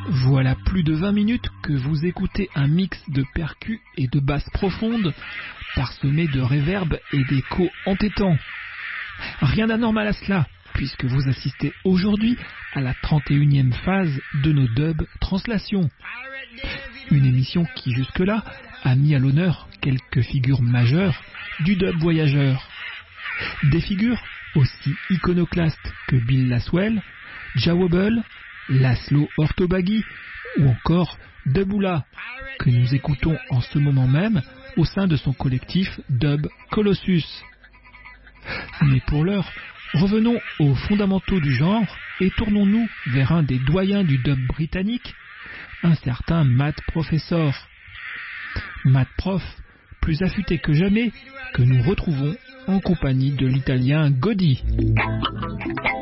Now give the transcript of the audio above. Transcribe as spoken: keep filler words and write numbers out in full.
Voilà plus de vingt minutes que vous écoutez un mix de percus et de basses profondes, parsemé de réverb et d'échos entêtants. Rien d'anormal à cela, puisque vous assistez aujourd'hui à la trente et unième phase de nos dubs translations. Une émission qui jusque-là a mis à l'honneur quelques figures majeures du dub voyageur. Des figures aussi iconoclastes que Bill Laswell, Jah Wobble, Laszlo Ortobagi ou encore Dubula, que nous écoutons en ce moment même au sein de son collectif Dub Colossus. Mais pour l'heure, revenons aux fondamentaux du genre et tournons-nous vers un des doyens du dub britannique, un certain Matt Professor. Matt Prof, plus affûté que jamais, que nous retrouvons en compagnie de l'italien Godi.